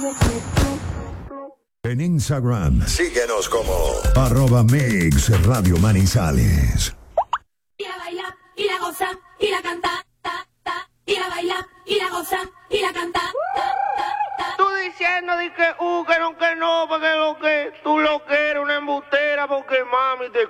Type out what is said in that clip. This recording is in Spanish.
En Instagram, síguenos como @Mix Radio Manizales. Y la baila, y la goza, y la canta, y la baila, y la goza, y la canta, Tú diciendo de que no, porque lo que tú lo que eres una embustera, porque mami te